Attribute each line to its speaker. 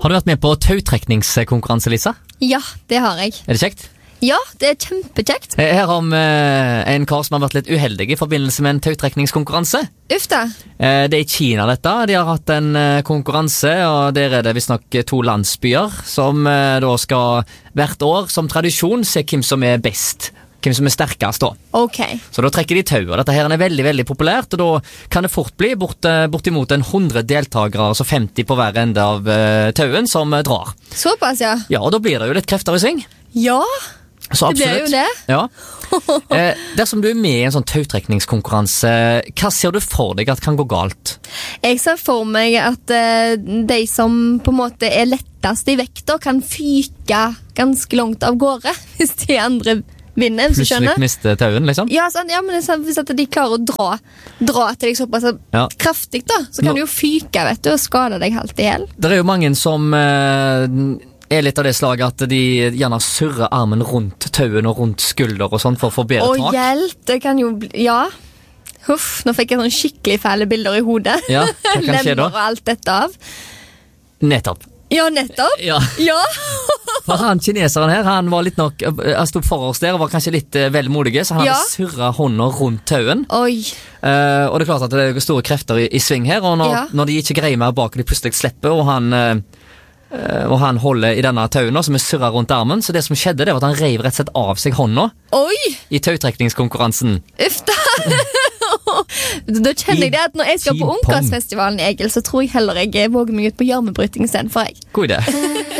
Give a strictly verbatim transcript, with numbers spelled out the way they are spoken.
Speaker 1: Har du vært med på tautrekningskonkurranse, Lisa?
Speaker 2: Ja, det har jeg.
Speaker 1: Er det kjekt?
Speaker 2: Ja, det er kjempekjekt.
Speaker 1: Her om eh, en kar som har vært litt uheldig i forbindelse med en tautrekningskonkurranse.
Speaker 2: Uff da.
Speaker 1: Eh, det er i Kina dette. De har hatt en eh, konkurranse, og der er det visst nok to landsbyer som eh, da skal hvert år som tradisjon se hvem som er best. Hvem som er sterkest da.
Speaker 2: Ok.
Speaker 1: Så da trekker de tau, og dette her er veldig, veldig populært, og da kan det fort bli bort, bortimot en hundre deltakere, altså femti på hver ende av uh, tauen som uh, drar.
Speaker 2: Såpass, ja.
Speaker 1: Ja, og da blir det jo litt krefter i sving.
Speaker 2: Ja,
Speaker 1: Så
Speaker 2: det blir jo det.
Speaker 1: Ja. Eh, dersom du er med i en sånn tautrekningskonkurranse, hva ser du for deg at kan gå galt?
Speaker 2: Jeg ser for meg at uh, de som på en måte er lettest i vekta kan fyke ganske langt av gårde, hvis de andre vinner, hvis du skjønner.
Speaker 1: Plutselig miste tauen, liksom?
Speaker 2: Ja, sånn, ja, men det er sånn, hvis at de klarer å dra, dra til deg såpass
Speaker 1: Ja.
Speaker 2: kraftig da, så kan
Speaker 1: Nå-
Speaker 2: du jo fyke, vet du, og skade deg halvt i hel.
Speaker 1: Det er jo mange som eh, er litt av det slaget at de gjerne surrer armen rundt tauen og rundt skulder og sånn for å få bedre
Speaker 2: Og
Speaker 1: tak.
Speaker 2: hjelp, det kan jo bli, ja. Huff, nå fikk jeg sånn skikkelig fæle bilder i hodet.
Speaker 1: Ja, hva kan skje da?
Speaker 2: Lemmer og alt dette av.
Speaker 1: Nettopp.
Speaker 2: Ja, nettopp.
Speaker 1: Ja.
Speaker 2: Ja.
Speaker 1: For han kineseren her, han var litt nok Han stod for oss der og var kanskje litt eh, vel modige, så han
Speaker 2: Ja.
Speaker 1: hadde surret hånda rundt tauen.
Speaker 2: Oi.
Speaker 1: Eh, og det er klart at det er store krefter i, i sving her, og når,
Speaker 2: Ja.
Speaker 1: når de ikke greier mer bak, og de plutselig slipper, og han eh, eh, og han holder i denne tauen nå, som er surret rundt armen, så det som skjedde, det var at han reiv rett og slett av seg hånda
Speaker 2: Oi.
Speaker 1: i tautrekningskonkurransen.
Speaker 2: Uff da. Da kjenner jeg det at når jeg skal på
Speaker 1: Team Pong.
Speaker 2: Ungkarsfestivalen i Egil, så tror jeg heller jeg våger meg ut på jarmebryting i stedet for jeg.
Speaker 1: God idé.